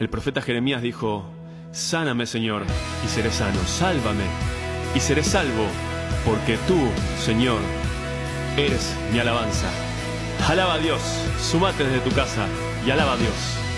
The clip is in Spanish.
El profeta Jeremías dijo: sáname, Señor, y seré sano. Sálvame, y seré salvo, porque tú, Señor, eres mi alabanza. Alaba a Dios, sumate desde tu casa y alaba a Dios.